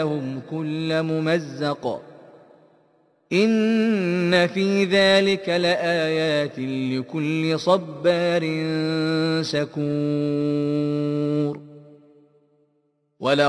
لهم كل ممزق إن في ذلك لآيات لكل صبار شكور